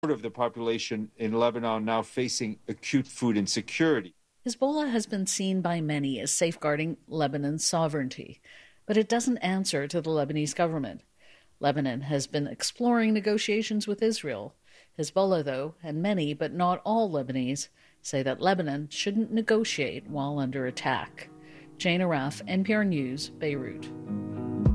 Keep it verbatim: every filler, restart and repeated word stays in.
of the population in Lebanon now facing acute food insecurity. Hezbollah has been seen by many as safeguarding Lebanon's sovereignty, but it doesn't answer to the Lebanese government. Lebanon has been exploring negotiations with Israel. Hezbollah, though, and many, but not all Lebanese, say that Lebanon shouldn't negotiate while under attack. Jane Arraf, N P R News, Beirut.